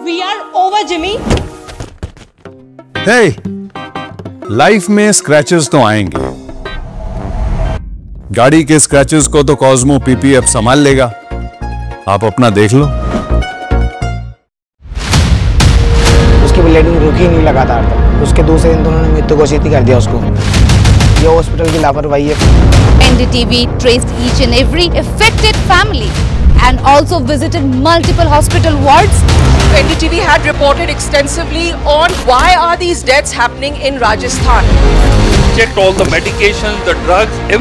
We are over, Jimmy. Hey, life में scratches तो आएंगे। गाड़ी के स्क्रैचेस को तो कॉस्मो पीपीएफ संभाल लेगा, आप अपना देख लो। उसकी ब्लीडिंग रुकी नहीं लगातार, तो उसके दूसरे दिन उन्होंने मृत्यु घोषित कर दिया उसको। ये हॉस्पिटल की लापरवाही है। NDTV traced each and every affected family and also visited multiple hospital wards. NDTV had reported extensively on why are these deaths happening in Rajasthan. Checked all the medications, the drugs,